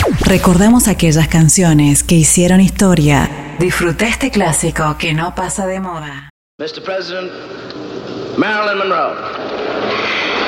Recordamos aquellas canciones que hicieron historia. Disfruta este clásico que no pasa de moda. Mr. President, Marilyn Monroe.